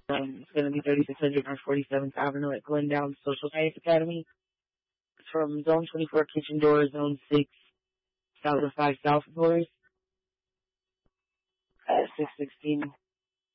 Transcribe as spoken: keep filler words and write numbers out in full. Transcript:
Um, it's going to be thirty-six hundred North forty-seventh Avenue at Glendown Social Science Academy. It's from Zone twenty-four Kitchen Doors, Zone six, South five South floors. Uh, six sixteen